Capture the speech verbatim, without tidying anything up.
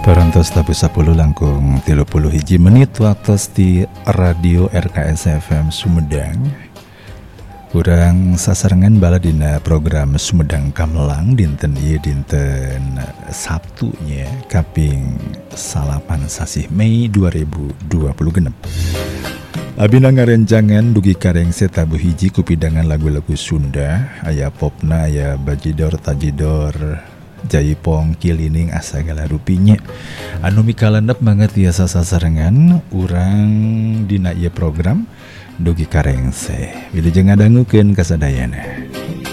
Parantos tabu sepuluh langkung tiga puluh hiji menit waktu di radio R K S F M Sumedang. Kurang sasarengan bala dina program Sumedang Kamelang dinten ieu dinten Sabtunya kaping salapan sasih Mei dua ribu dua puluh genep. Abina ngarencangan dugi kareng setabu hiji kupidangan lagu-lagu Sunda, aya popna, aya bajidor tajidor, jaipong kilining asagala rupinya. Anu mikalandep banget biasa sasarengan urang dina ieu program dugi kareng se. Wilujeng ngadangukeun kasadayana.